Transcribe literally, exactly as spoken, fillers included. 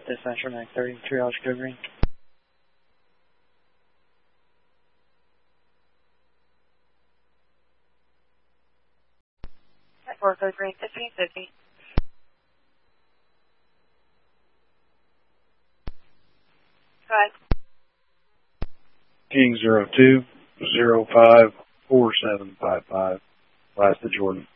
Dispatcher nine thirty, triage code green. Four code green, fifteen fifty. Go ahead. King zero two zero five four seven five five. Last to Jordan.